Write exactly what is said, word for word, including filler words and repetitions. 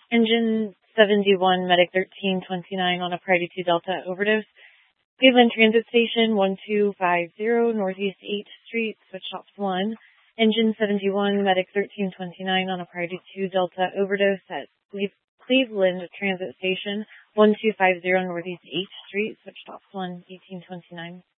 Engine seventy-one, Medic thirteen twenty-nine on a Priority two Delta overdose. Cleveland Transit Station one two five zero, Northeast eighth Street, switch ops one. Engine seventy-one, Medic thirteen twenty-nine on a Priority two Delta overdose at Cleveland Transit Station one two five zero, Northeast eighth Street, switch ops one, eighteen twenty-nine.